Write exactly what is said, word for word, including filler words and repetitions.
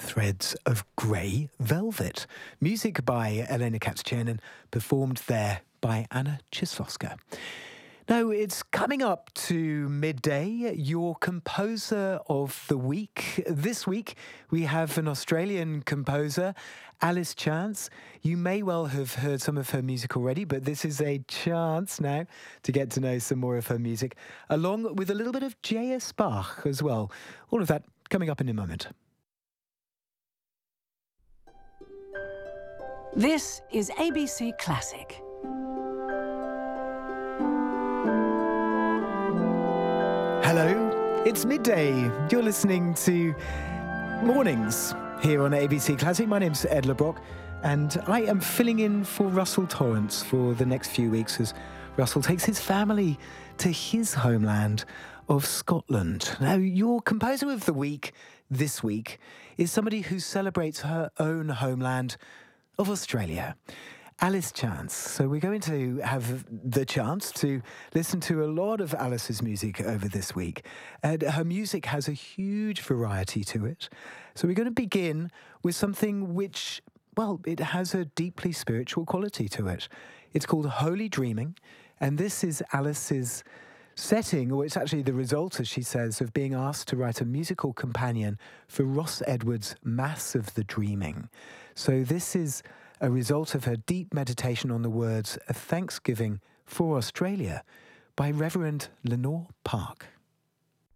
Threads of Grey Velvet. Music by Elena Katz-Chernin, performed there by Anna Cieslowska. Now, it's coming up to midday, your composer of the week. This week, we have an Australian composer, Alice Chance. You may well have heard some of her music already, but this is a chance now to get to know some more of her music, along with a little bit of J S. Bach as well. All of that coming up in a moment. This is A B C Classic. Hello, it's midday. You're listening to Mornings here on A B C Classic. My name's Ed LeBrock, and I am filling in for Russell Torrance for the next few weeks as Russell takes his family to his homeland of Scotland. Now, your composer of the week this week is somebody who celebrates her own homeland of Australia. Alice Chance. So we're going to have the chance to listen to a lot of Alice's music over this week. And her music has a huge variety to it. So we're going to begin with something which, well, it has a deeply spiritual quality to it. It's called Holy Dreaming. And this is Alice's setting, or it's actually the result, as she says, of being asked to write a musical companion for Ross Edwards' Mass of the Dreaming. So this is a result of her deep meditation on the words A Thanksgiving for Australia by Reverend Lenore Park.